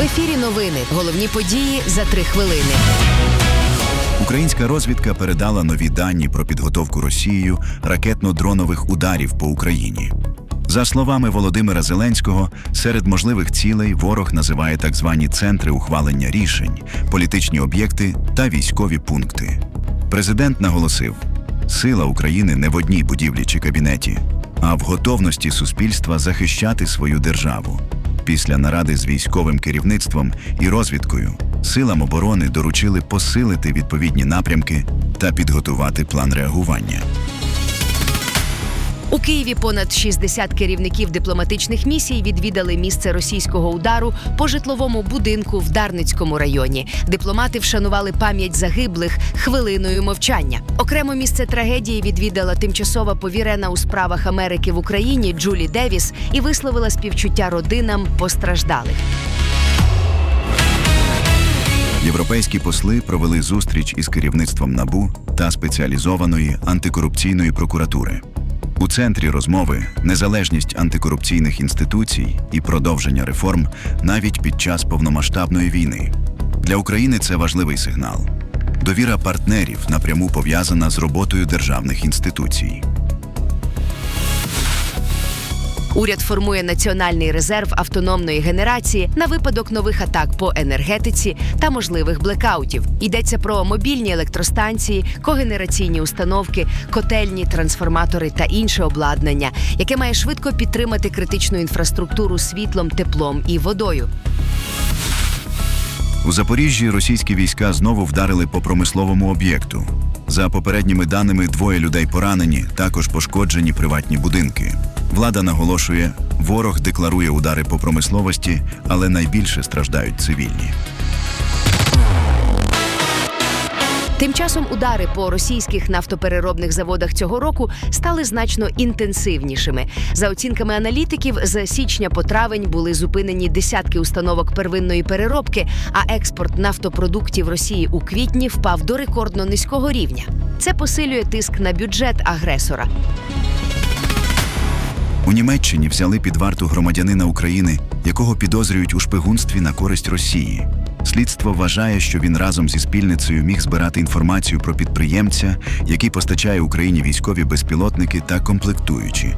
ефірі новини. Головні події за 3 хвилини. Українська розвідка передала нові дані про підготовку Росією ракетно-дронових ударів по Україні. За словами Володимира Зеленського, серед можливих цілей ворог називає так звані центри ухвалення рішень, політичні об'єкти та військові пункти. Президент наголосив, сила України не в одній будівлі чи кабінеті, а в готовності суспільства захищати свою державу. Після наради з військовим керівництвом і розвідкою силам оборони доручили посилити відповідні напрямки та підготувати план реагування. У Києві понад 60 керівників дипломатичних місій відвідали місце російського удару по житловому будинку в Дарницькому районі. Дипломати вшанували пам'ять загиблих хвилиною мовчання. Окремо місце трагедії відвідала тимчасова повірена у справах Америки в Україні Джулі Девіс і висловила співчуття родинам постраждалих. Європейські посли провели зустріч із керівництвом НАБУ та спеціалізованої антикорупційної прокуратури. У центрі розмови незалежність антикорупційних інституцій і продовження реформ навіть під час повномасштабної війни. Для України це важливий сигнал. Довіра партнерів напряму пов'язана з роботою державних інституцій. Уряд формує національний резерв автономної генерації на випадок нових атак по енергетиці та можливих блекаутів. Йдеться про мобільні електростанції, когенераційні установки, котельні, трансформатори та інше обладнання, яке має швидко підтримати критичну інфраструктуру світлом, теплом і водою. У Запоріжжі російські війська знову вдарили по промисловому об'єкту. За попередніми даними, 2 людей поранені, також пошкоджені приватні будинки. Влада наголошує, ворог декларує удари по промисловості, але найбільше страждають цивільні. Тим часом удари по російських нафтопереробних заводах цього року стали значно інтенсивнішими. За оцінками аналітиків, з січня по травень були зупинені десятки установок первинної переробки, а експорт нафтопродуктів Росії у квітні впав до рекордно низького рівня. Це посилює тиск на бюджет агресора. У Німеччині взяли під варту громадянина України, якого підозрюють у шпигунстві на користь Росії. Слідство вважає, що він разом зі спільницею міг збирати інформацію про підприємця, який постачає Україні військові безпілотники та комплектуючі.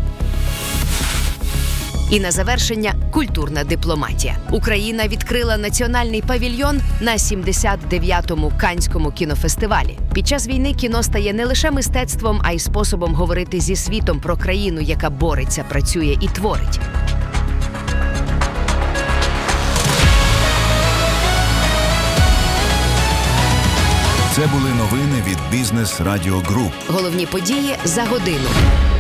І на завершення – культурна дипломатія. Україна відкрила національний павільйон на 79-му Каннському кінофестивалі. Під час війни кіно стає не лише мистецтвом, а й способом говорити зі світом про країну, яка бореться, працює і творить. Це були новини від Бізнес Радіо Груп. Головні події за годину.